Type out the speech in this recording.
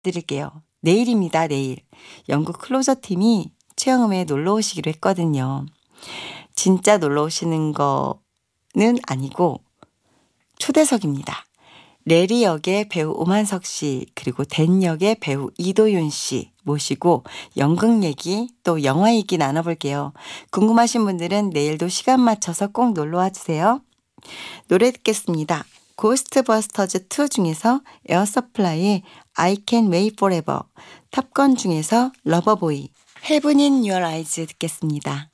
드릴게요. 내일입니다, 내일. 영국 클로저 팀이 최영음에 놀러 오시기로 했거든요. 진짜 놀러 오시는 거는 아니고 초대석입니다. 레리 역의 배우 오만석 씨, 그리고 댄 역의 배우 이도윤 씨 모시고 연극 얘기 또 영화 얘기 나눠볼게요. 궁금하신 분들은 내일도 시간 맞춰서 꼭 놀러와 주세요. 노래 듣겠습니다. 고스트버스터즈 2 중에서 에어서플라이의 I Can Wait Forever, 탑건 중에서 러버보이, Heaven in Your Eyes 듣겠습니다.